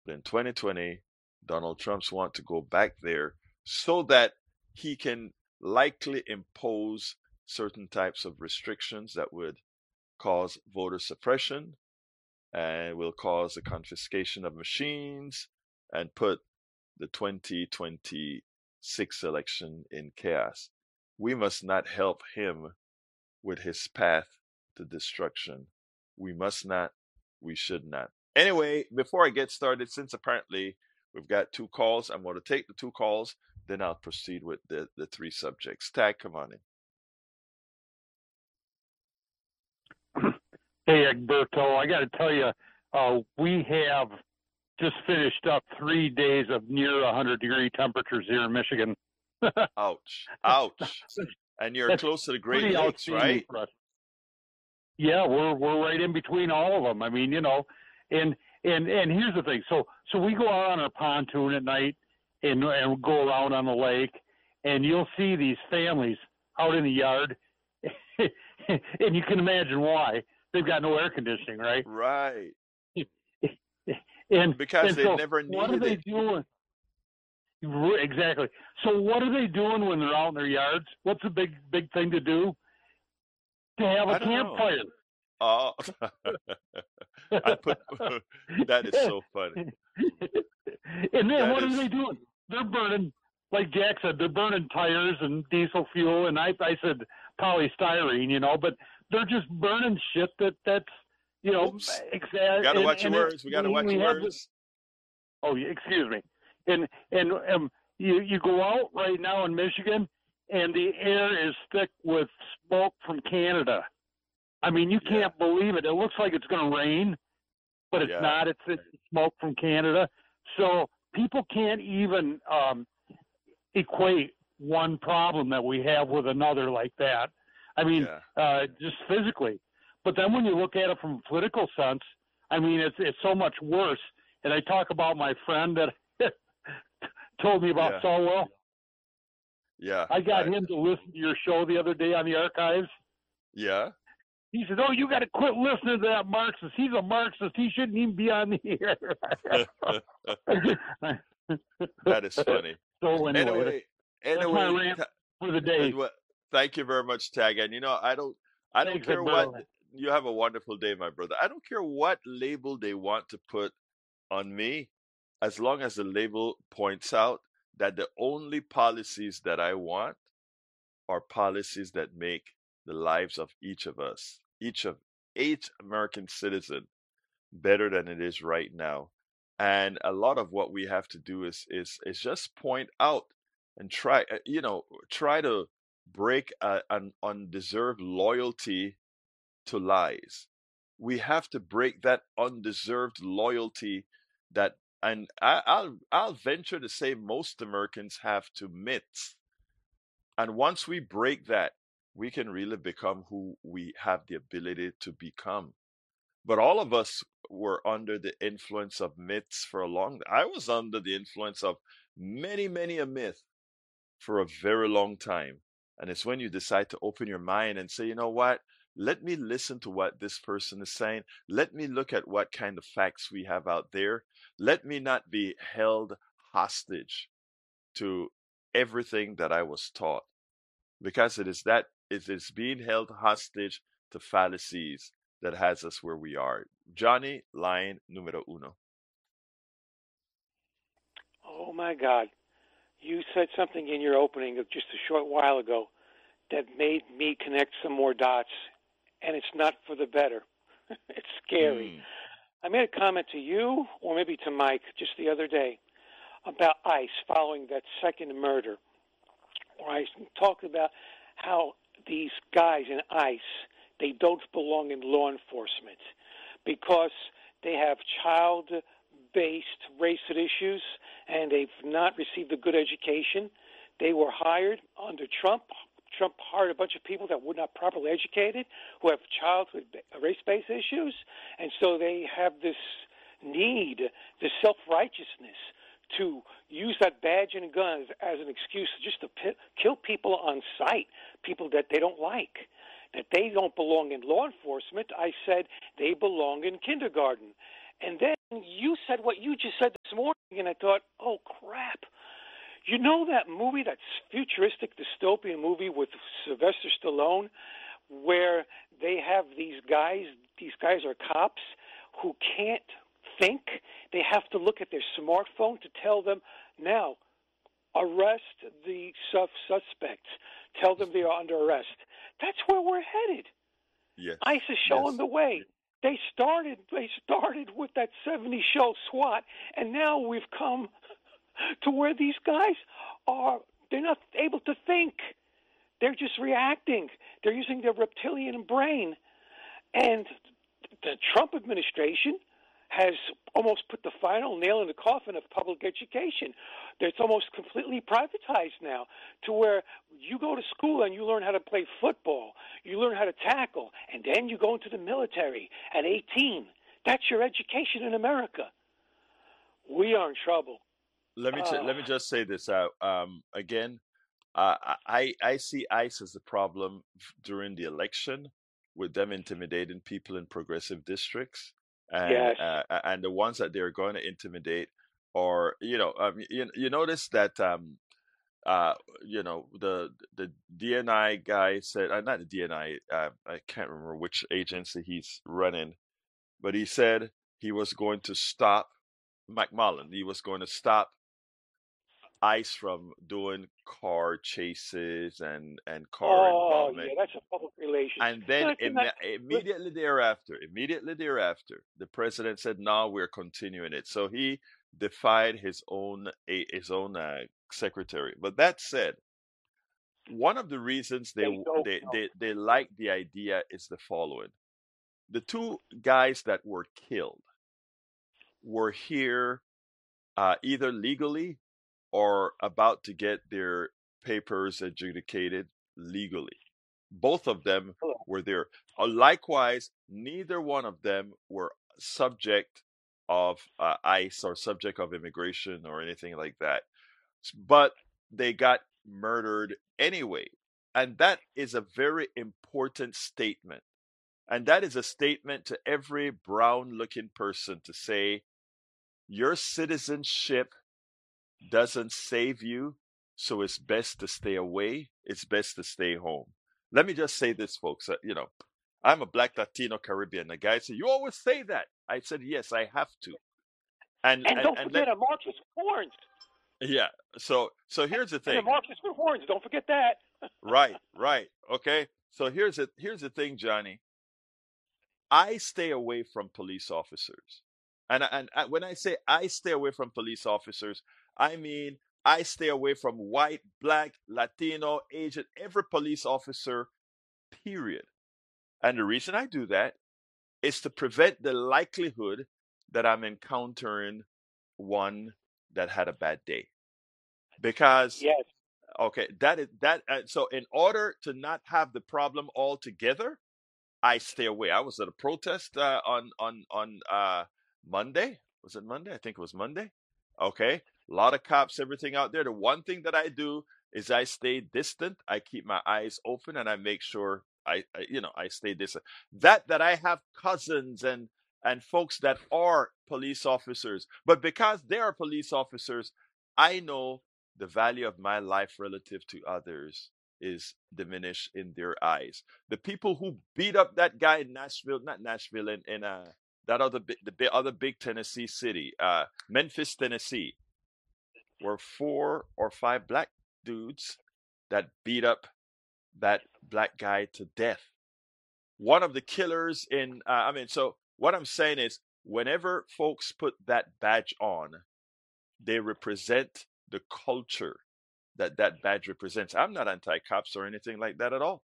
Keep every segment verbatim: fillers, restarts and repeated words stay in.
But in twenty twenty, Donald Trump's want to go back there so that he can likely impose certain types of restrictions that would cause voter suppression and will cause the confiscation of machines and put the twenty twenty-six election in chaos. We must not help him with his path to destruction. We must not, we should not. Anyway, before I get started, since apparently we've got two calls, I'm going to take the two calls, then I'll proceed with the, the three subjects. Tag, come on in. Hey, Egberto, I got to tell you, uh, we have just finished up three days of near one hundred degree temperatures here in Michigan. Ouch. Ouch. And you're That's close to the Great Lakes, right? Yeah, we're we're right in between all of them. I mean, you know, and and and here's the thing. So so we go out on our pontoon at night and and go around on the lake, and you'll see these families out in the yard, and you can imagine why. They've got no air conditioning, right? Right. and because and they so never needed what are they it. doing? Exactly. So what are they doing when they're out in their yards? What's the big big thing to do? To have a campfire. Oh, I put that is so funny. And then that what is... are they doing? They're burning, like Jack said, they're burning tires and diesel fuel, and I I said polystyrene, you know, but they're just burning shit that that's you know exactly. We gotta watch your words. We gotta watch your words. This, oh, excuse me. And and um, you you go out right now in Michigan, and the air is thick with smoke from Canada. I mean, you can't yeah. believe it. It looks like it's going to rain, but it's yeah. not. It's, it's smoke from Canada. So people can't even um, equate one problem that we have with another like that. I mean, yeah. uh, just physically. But then when you look at it from a political sense, I mean, it's it's so much worse. And I talk about my friend that told me about yeah. Falwell. Yeah. I got I, him to listen to your show the other day on the archives. Yeah. He said, "Oh, you got to quit listening to that Marxist. He's a Marxist. He shouldn't even be on the air." That is funny. So anyway, anyway, that's anyway my rant for the day. Thank you very much, Tag. And you know, I don't, I don't Thanks, care what. You have a wonderful day, my brother. I don't care what label they want to put on me, as long as the label points out that the only policies that I want are policies that make the lives of each of us, each of each American citizen, better than it is right now. And a lot of what we have to do is is is just point out and try, you know, try to break a, an undeserved loyalty to lies. We have to break that undeserved loyalty that, and I, I'll I'll venture to say most Americans have to myths. And once we break that, we can really become who we have the ability to become. But all of us were under the influence of myths for a long time. I was under the influence of many, many a myth for a very long time. And it's when you decide to open your mind and say, you know what? Let me listen to what this person is saying. Let me look at what kind of facts we have out there. Let me not be held hostage to everything that I was taught. Because it is that it is being held hostage to fallacies that has us where we are. Johnny, line numero uno. Oh my God. You said something in your opening of just a short while ago that made me connect some more dots, and it's not for the better. It's scary. Mm. I made a comment to you, or maybe to Mike, just the other day about ICE following that second murder, where I talked about how these guys in ICE, they don't belong in law enforcement because they have child-based racist issues and they've not received a good education. They were hired under Trump. Trump hired a bunch of people that were not properly educated, who have childhood race-based issues, and so they have this need, this self-righteousness to use that badge and guns as an excuse just to p- kill people on sight, people that they don't like, that they don't belong in law enforcement. I said they belong in kindergarten. And then you said what you just said this morning, and I thought, oh, crap. You know that movie, that futuristic dystopian movie with Sylvester Stallone, where they have these guys, these guys are cops who can't think. They have to look at their smartphone to tell them, now, arrest the suspects. Tell them they are under arrest. That's where we're headed. Yes. ICE is showing Yes. the way. They started. They started with that seventies show SWAT, and now we've come to where these guys are. They're not able to think. They're just reacting. They're using their reptilian brain, and the Trump administration has almost put the final nail in the coffin of public education. It's almost completely privatized now, to where you go to school and you learn how to play football, you learn how to tackle, and then you go into the military at eighteen. That's your education in America. We are in trouble. Let me t- Uh, let me just say this out um, again. Uh, I I see ICE as a problem during the election, with them intimidating people in progressive districts, and Yes. uh, and the ones that they're going to intimidate, or you know, um, you, you notice that um, uh, you know, the the D N I guy said, uh, not the D N I, uh, I can't remember which agency he's running, but he said he was going to stop McMullen. He was going to stop ICE from doing car chases and and car Oh, involvement. yeah, that's a public relations. And then Listen, that- imme- immediately thereafter, immediately thereafter, the president said, "No, we're continuing it." So he defied his own a- his own uh, secretary. But that said, one of the reasons they They don't they know. they, they like the idea is the following: the two guys that were killed were here uh, either legally or about to get their papers adjudicated legally. Both of them were there. Uh, likewise, neither one of them were subject of uh, ICE or subject of immigration or anything like that. But they got murdered anyway. And that is a very important statement. And that is a statement to every brown looking person to say, your citizenship doesn't save you, so it's best to stay away. It's best to stay home. Let me just say this, folks. Uh, you know, I'm a black Latino Caribbean. The guy said, "You always say that." I said, "Yes, I have to." And And and, don't and forget let, a Marxist with horns. yeah. So so here's the And a thing. Marxist with horns. Don't forget that. Right, right. Okay. So here's it. Here's the thing, Johnny. I stay away from police officers, and and uh, when I say I stay away from police officers, I mean I stay away from white, black, Latino, Asian, every police officer, period. And the reason I do that is to prevent the likelihood that I'm encountering one that had a bad day. Because, Yes. okay, that is that. Uh, so, in order to not have the problem altogether, I stay away. I was at a protest uh, on on on uh, Monday. Was it Monday? I think it was Monday. Okay, a lot of cops, everything out there. The one thing that I do is I stay distant. I keep my eyes open, and I make sure I, I you know, I stay distant. That that I have cousins and and folks that are police officers, but because they are police officers, I know the value of my life relative to others is diminished in their eyes. The people who beat up that guy in Nashville, not Nashville, in, in uh, that other big, the big, other big Tennessee city, uh, Memphis, Tennessee, were four or five black dudes that beat up that black guy to death. One of the killers in, uh, I mean, so what I'm saying is, whenever folks put that badge on, they represent the culture that that badge represents. I'm not anti-cops or anything like that at all.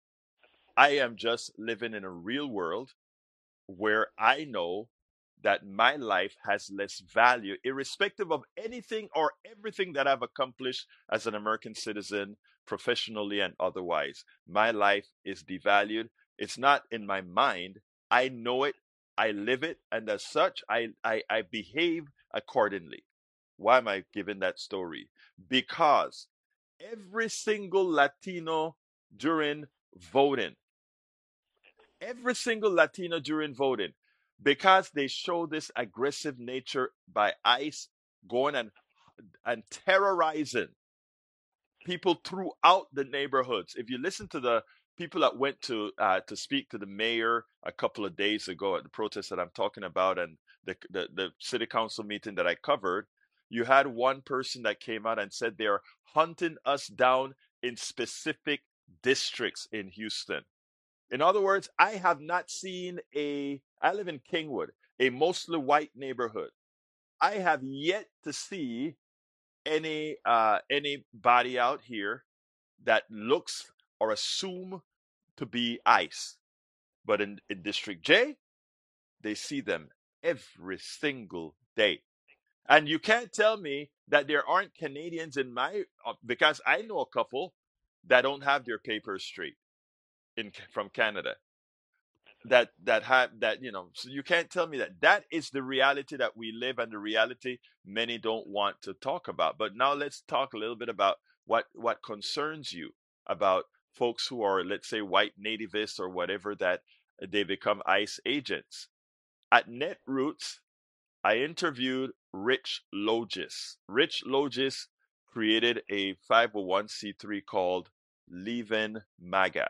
I am just living in a real world where I know that my life has less value, irrespective of anything or everything that I've accomplished as an American citizen, professionally and otherwise. My life is devalued. It's not in my mind. I know it. I live it. And as such, I, I, I behave accordingly. Why am I giving that story? Because every single Latino during voting, every single Latino during voting, because they show this aggressive nature by ICE going and and terrorizing people throughout the neighborhoods. If you listen to the people that went to uh, to speak to the mayor a couple of days ago at the protest that I'm talking about, and the, the the city council meeting that I covered, you had one person that came out and said they're hunting us down in specific districts in Houston. In other words, I have not seen a, I live in Kingwood, a mostly white neighborhood. I have yet to see any uh, anybody out here that looks or assume to be ICE. But in, in District J, they see them every single day. And you can't tell me that there aren't Canadians in my, uh, because I know a couple that don't have their papers straight in from Canada. That that have that you know. So you can't tell me that that is the reality that we live, and the reality many don't want to talk about. But now let's talk a little bit about what what concerns you about folks who are, let's say, white nativists or whatever, that they become ICE agents. At Netroots, I interviewed Rich Logis. Rich Logis created a five oh one c three called Leaving MAGA.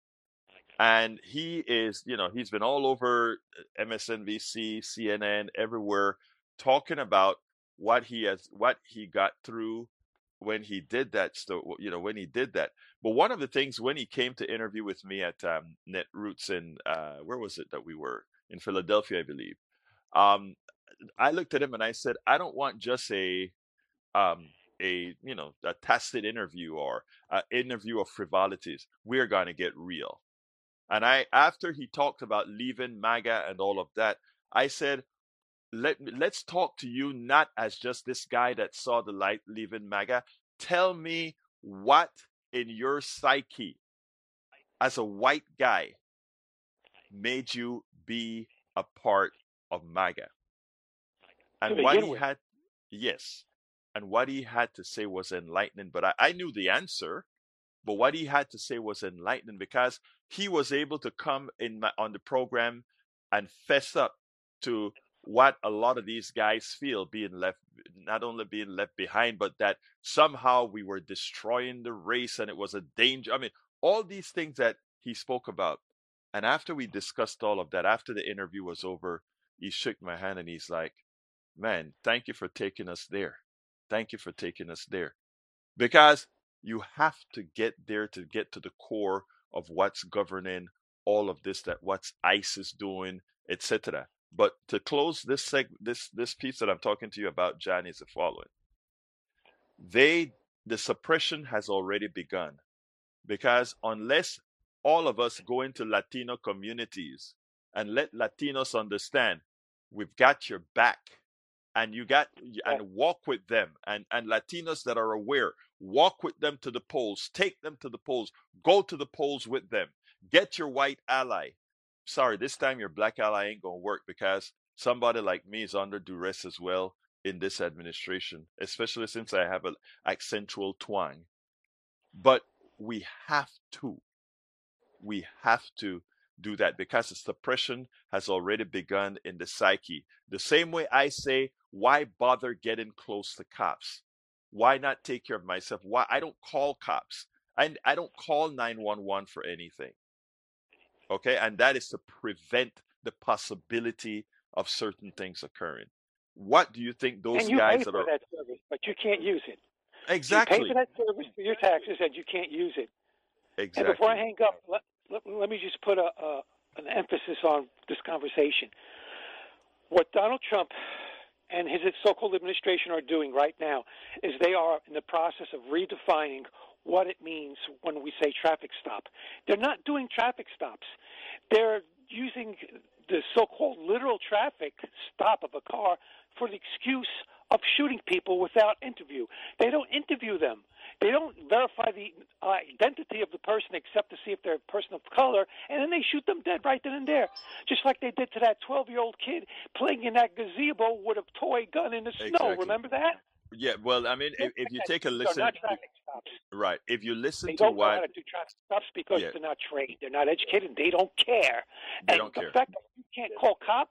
And he is, you know, he's been all over M S N B C, C N N, everywhere, talking about what he has, what he got through when he did that. So, you know, when he did that. But one of the things when he came to interview with me at um, Netroots in, uh, where was it that we were? In Philadelphia, I believe. Um, I looked at him and I said, I don't want just a, um, a you know, a tacit interview or an interview of frivolities. We're going to get real. And I, after he talked about leaving MAGA and all of that, I said, Let, let's talk to you not as just this guy that saw the light leaving MAGA. Tell me what in your psyche as a white guy made you be a part of MAGA. And what he with. had, yes, and what he had to say was enlightening. But I, I knew the answer. But what he had to say was enlightening, because he was able to come in my, on the program and fess up to what a lot of these guys feel, being left, not only being left behind, but that somehow we were destroying the race and it was a danger. I mean, all these things that he spoke about. And after we discussed all of that, after the interview was over, he shook my hand and he's like, man, thank you for taking us there. Thank you for taking us there. Because you have to get there to get to the core of what's governing all of this, that what's ICE is doing, et cetera. But to close this seg- this this piece that I'm talking to you about, John, is the following. They the suppression has already begun, because unless all of us go into Latino communities and let Latinos understand we've got your back, and you got and walk with them, and and Latinos that are aware, walk with them to the polls, take them to the polls, go to the polls with them, get your white ally. Sorry, this time your black ally ain't gonna work, because somebody like me is under duress as well in this administration, especially since I have an accentual twang. But we have to, we have to do that, because the suppression has already begun in the psyche. The same way I say, why bother getting close to cops? Why not take care of myself? Why I don't call cops. I, I don't call nine one one for anything. Okay, and that is to prevent the possibility of certain things occurring. What do you think those and you guys pay that for are that service, but you can't use it. exactly You pay for that service for your taxes, and you can't use it. exactly? And before I hang up, let, let, let me just put a, a an emphasis on this conversation. What Donald Trump and his so-called administration are doing right now is they are in the process of redefining what it means when we say traffic stop. They're not doing traffic stops. They're using the so-called literal traffic stop of a car for the excuse of shooting people without interview. They don't interview them. They don't verify the uh, identity of the person except to see if they're a person of color, and then they shoot them dead right then and there, just like they did to that twelve-year-old kid playing in that gazebo with a toy gun in the snow. Exactly. Remember that? Yeah, well, I mean, if, if you take a listen, they're not traffic stops. right? If you listen They to don't know what how to do traffic stops because Yeah. they're not trained. They're not educated. And they don't care. They and don't the care. fact that you can't call cops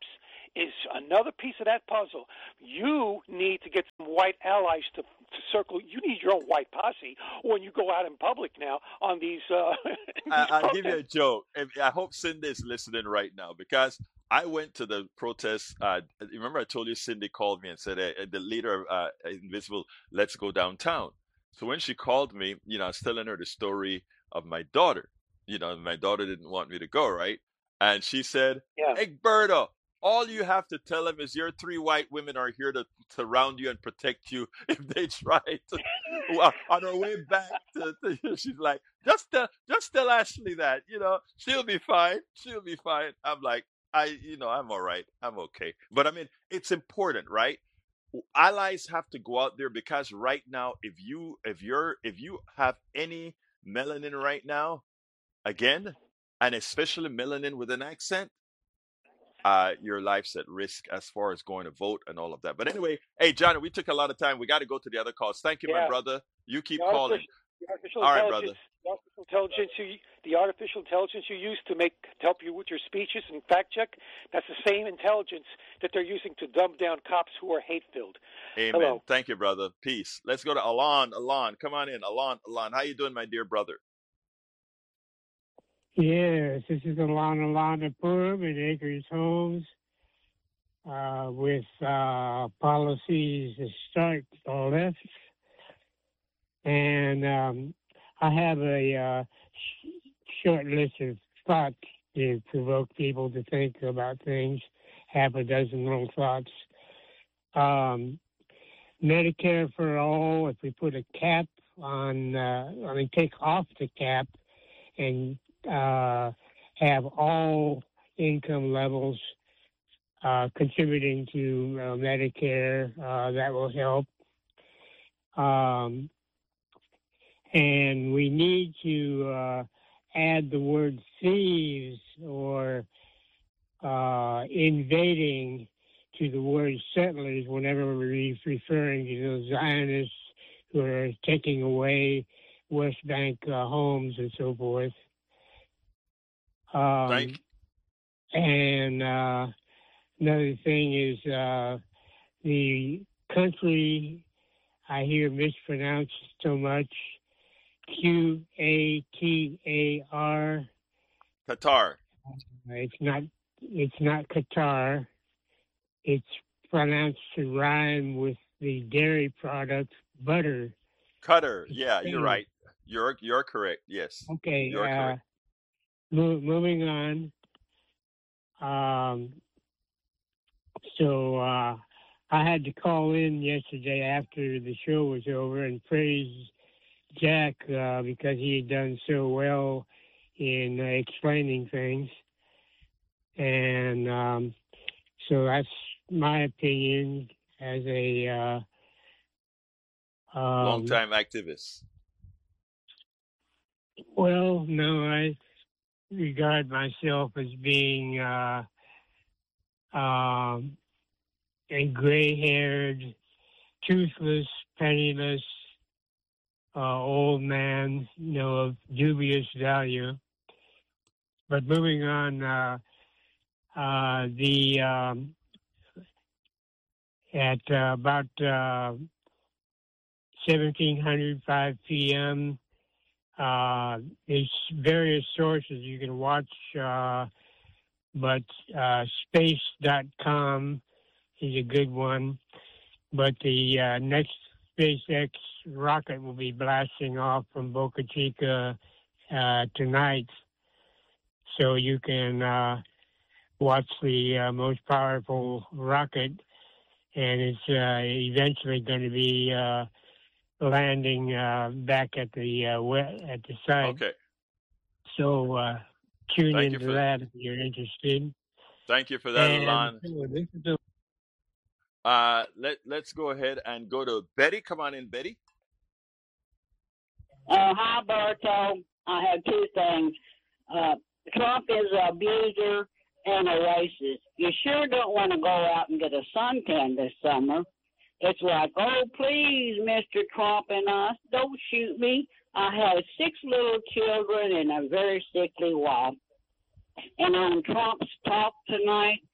is another piece of that puzzle. You need to get some white allies to, to circle. You need your own white posse when you go out in public now on these. Uh, these I, I'll protests. give you a joke. If- I hope Cindy is listening right now because I went to the protest. Uh, remember, I told you Cindy called me and said, hey, the leader of uh, Invisible, let's go downtown. So when she called me, you know, I was telling her the story of my daughter. You know, my daughter didn't want me to go, right? And she said, Yeah. hey, Berto, all you have to tell them is your three white women are here to surround you and protect you if they try to. Well, on her way back to, to she's like, just tell, just tell Ashley that, you know, she'll be fine. She'll be fine. I'm like, I, you know, I'm all right. I'm okay. But I mean, it's important, right? Allies have to go out there because right now, if you, if you're, if you have any melanin right now, again, and especially melanin with an accent, uh, your life's at risk as far as going to vote and all of that. But anyway, hey, Johnny, we took a lot of time. We got to go to the other calls. Thank you, Yeah. my brother. You keep The calling. artificial, the artificial All right, intelligence, the artificial intelligence you, the artificial intelligence you use to make to help you with your speeches and fact check, that's the same intelligence that they're using to dumb down cops who are hate filled. Amen. Hello. Thank you, brother. Peace. Let's go to Alon. Alon, come on in. Alon, Alon, how you doing, my dear brother? Yes, this is Alon Alon Purim in Acres Homes uh, with uh, policies to start the left. And um, I have a uh, sh- short list of thoughts to provoke people to think about things, half a dozen little thoughts. Um, Medicare for all, if we put a cap on, uh, I mean, take off the cap and uh, have all income levels uh, contributing to uh, Medicare, uh, that will help. Um, and we need to uh, add the word thieves or uh, invading to the word settlers whenever we're referring to those Zionists who are taking away West Bank uh, homes and so forth. Um, Thank and uh, another thing is uh, the country I hear mispronounced so much, Q A T A R. Qatar. It's not. It's not Qatar. It's pronounced to rhyme with the dairy product butter. Qatar. Yeah, you're right. You're you're correct. Yes. Okay. You're uh, correct. mo- moving on. Um, so uh, I had to call in yesterday after the show was over and praise Jack uh, because he had done so well in uh, explaining things. And um, so that's my opinion as a uh, um, Long time activist. well, no, I regard myself as being uh, um, a gray-haired, toothless, penniless, uh, old man, you know, of dubious value. But moving on, uh, uh, the um, at uh, about uh, seventeen oh five p.m., uh, there's various sources you can watch, uh, but uh, space dot com is a good one. But the uh, next SpaceX rocket will be blasting off from Boca Chica uh, tonight. So you can uh, watch the uh, most powerful rocket, and it's uh, eventually going to be uh, landing uh, back at the uh, we- at the site. Okay. So uh, tune Thank you into for that if you're interested. thank you for that, And Alon. so this is the Uh, let let's go ahead and go to Betty. Come on in, Betty. Uh, hi, Berto. I have two things. Uh, Trump is an abuser and a racist. You sure don't want to go out and get a suntan this summer. It's like, oh, please, Mister Trump and us, don't shoot me. I have six little children and a very sickly wife. And on Trump's talk tonight,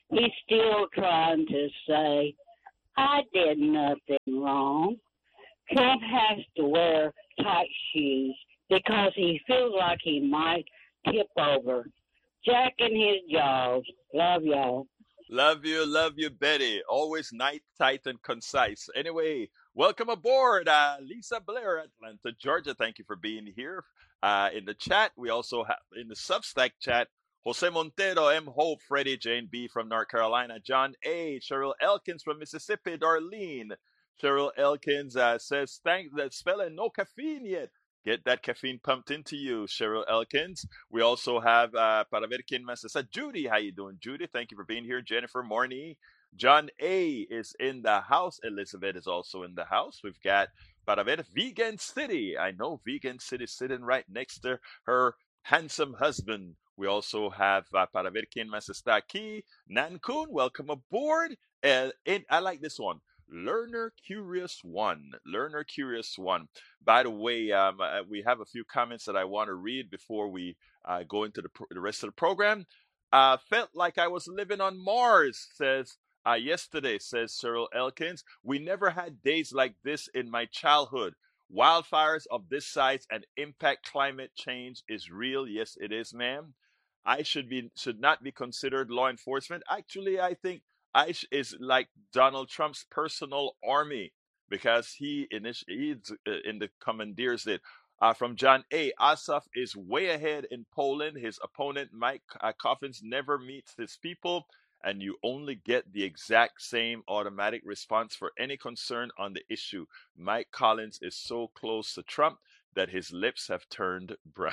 he's still trying to say, I did nothing wrong. Trump has to wear tight shoes because he feels like he might tip over. Jack and his jaws. Love y'all. Love you, love you, Betty. Always nice, tight, and concise. Anyway, welcome aboard, uh, Lisa Blair, Atlanta, Georgia. Thank you for being here uh, in the chat. We also have in the Substack chat, Jose Montero, M. Hope, Freddie, Jane B. from North Carolina, John A., Cheryl Elkins from Mississippi, Darlene. Cheryl Elkins uh, says, thank that spelling, no caffeine yet. Get that caffeine pumped into you, Cheryl Elkins. We also have uh, para ver quién más está. Judy, how you doing, Judy? Thank you for being here. Jennifer Morney. John A. is in the house. Elizabeth is also in the house. We've got para ver Vegan City. I know Vegan City sitting right next to her handsome husband. We also have uh, para ver quién más está aquí. Nankun, welcome aboard. Uh, and I like this one. Learner Curious One. Learner Curious One. By the way, um, uh, we have a few comments that I want to read before we uh, go into the, the rest of the program. Uh, felt like I was living on Mars, says uh, yesterday, says Cyril Elkins. We never had days like this in my childhood. Wildfires of this size and impact climate change is real. Yes, it is, ma'am. I should be should not be considered law enforcement. Actually, I think ICE is like Donald Trump's personal army because he init- he's uh, in the commandeers it. Uh, from John A. Asaf is way ahead in Poland. His opponent, Mike uh, Coffins, never meets his people, and you only get the exact same automatic response for any concern on the issue. Mike Collins is so close to Trump that his lips have turned brown.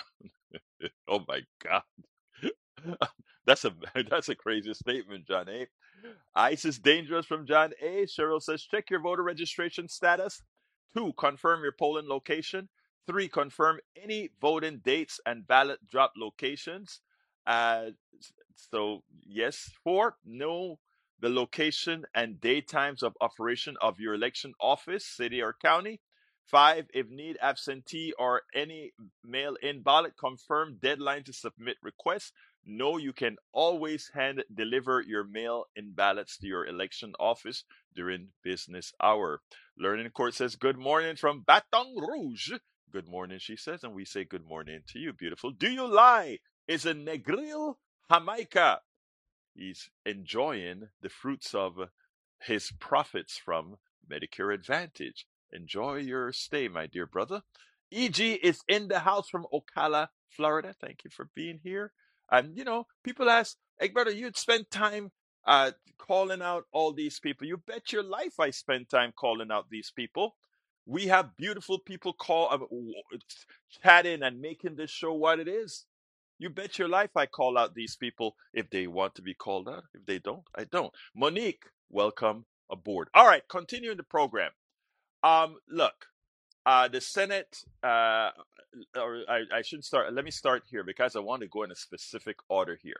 Oh my God. That's a that's a crazy statement, John A. ICE is dangerous from John A. Cheryl says, check your voter registration status. Two, confirm your polling location. Three, confirm any voting dates and ballot drop locations. Uh, so, yes. Four, know the location and date times of operation of your election office, city or county. Five, if need absentee or any mail-in ballot, confirm deadline to submit requests. No, you can always hand deliver your mail-in ballots to your election office during business hour. Learning Court says, good morning from Baton Rouge. Good morning, she says, and we say good morning to you, beautiful. Do you lie? Is a Negril Jamaica. He's enjoying the fruits of his profits from Medicare Advantage. Enjoy your stay, my dear brother. E G is in the house from Ocala, Florida. Thank you for being here. And, you know, people ask, hey, brother, you'd spend time uh, calling out all these people. You bet your life I spend time calling out these people. We have beautiful people call, uh, chatting and making this show what it is. You bet your life I call out these people if they want to be called out. If they don't, I don't. Monique, welcome aboard. All right, continuing the program. Um, look, uh, the Senate, uh, or I, I should start, let me start here because I want to go in a specific order here.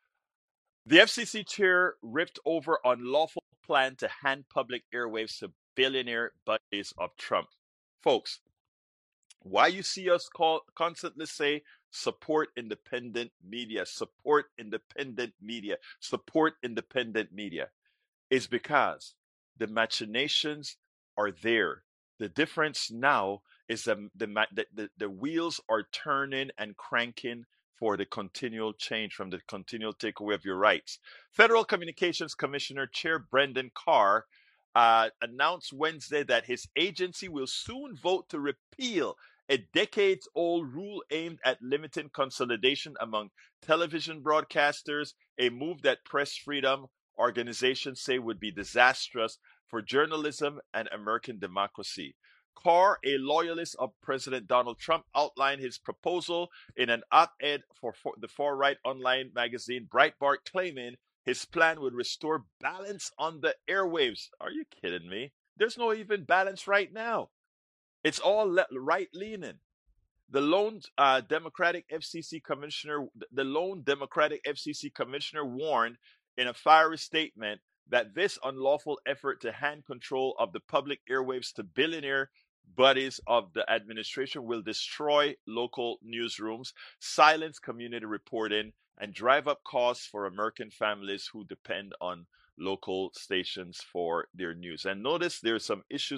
The F C C chair ripped over unlawful plan to hand public airwaves to billionaire buddies of Trump. Folks, why you see us call constantly say support independent media, support independent media, support independent media is because the machinations are there. The difference now is that the, the, the, the wheels are turning and cranking for the continual change from the continual takeaway of your rights. Federal Communications Commissioner Chair Brendan Carr uh, announced Wednesday that his agency will soon vote to repeal a decades-old rule aimed at limiting consolidation among television broadcasters, a move that press freedom organizations say would be disastrous for journalism and American democracy. Carr, a loyalist of President Donald Trump, outlined his proposal in an op-ed for, for the far-right online magazine Breitbart, claiming his plan would restore balance on the airwaves. Are you kidding me? There's no even balance right now. It's all le- right-leaning. The lone uh, Democratic F C C commissioner, the lone Democratic F C C commissioner warned in a fiery statement that this unlawful effort to hand control of the public airwaves to billionaire buddies of the administration will destroy local newsrooms, silence community reporting, and drive up costs for American families who depend on local stations for their news. And notice there's some issues